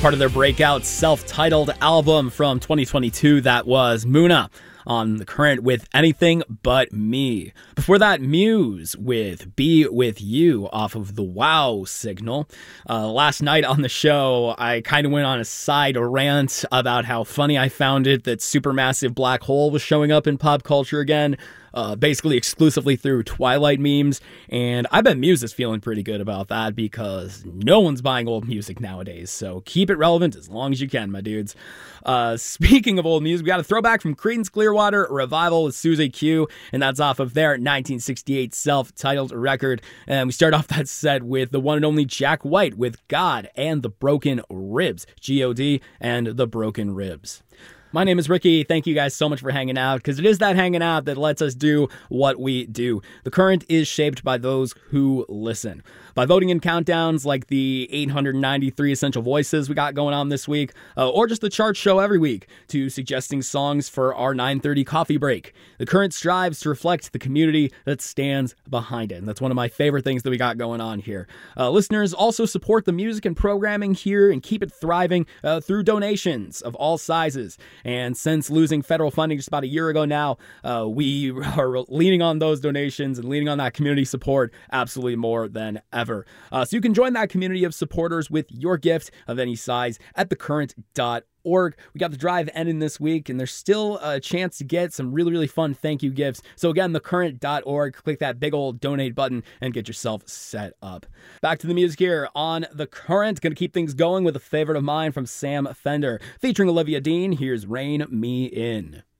part of their breakout self-titled album from 2022 that was Muna on The Current with Anything But Me. Before that, Muse with Be With You off of the Wow signal. Last night on the show, I kind of went on a side rant about how funny I found it that Supermassive Black Hole was showing up in pop culture again. Basically exclusively through Twilight memes, and I bet Muse is feeling pretty good about that because no one's buying old music nowadays, so keep it relevant as long as you can, my dudes. Speaking of old music, we got a throwback from Creedence Clearwater Revival with Susie Q, and that's off of their 1968 self-titled record, and we start off that set with the one and only Jack White with God and the Broken Ribs, G-O-D and the Broken Ribs. My name is Ricky. Thank you guys so much for hanging out, because it is that hanging out that lets us do what we do. The Current is shaped by those who listen. By voting in countdowns like the 893 Essential Voices we got going on this week, or just the chart show every week, to suggesting songs for our 9:30 coffee break. The Current strives to reflect the community that stands behind it, and that's one of my favorite things that we got going on here. Listeners also support the music and programming here and keep it thriving through donations of all sizes. And since losing federal funding just about a year ago now, we are leaning on those donations and leaning on that community support absolutely more than ever. So you can join that community of supporters with your gift of any size at thecurrent.org. We got the drive ending this week, and there's still a chance to get some really, really fun thank you gifts. So again, thecurrent.org, click that big old donate button and get yourself set up. Back to the music here on The Current. Gonna keep things going with a favorite of mine from Sam Fender. Featuring Olivia Dean, here's Rain Me In.